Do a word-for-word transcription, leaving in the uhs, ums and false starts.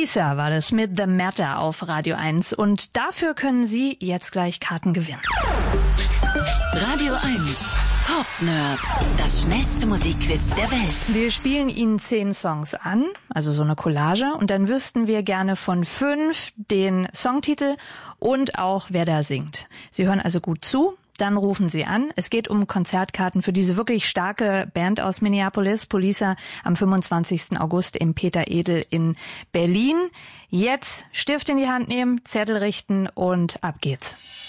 Police war das mit The Matter auf Radio eins. Und dafür können Sie jetzt gleich Karten gewinnen. Radio eins Pop Nerd, das schnellste Musikquiz der Welt. Wir spielen Ihnen zehn Songs an, also so eine Collage, und dann wüssten wir gerne von fünf den Songtitel und auch wer da singt. Sie hören also gut zu. Dann rufen Sie an. Es geht um Konzertkarten für diese wirklich starke Band aus Minneapolis, Police, am fünfundzwanzigsten August im Peter Edel in Berlin. Jetzt Stift in die Hand nehmen, Zettel richten und ab geht's.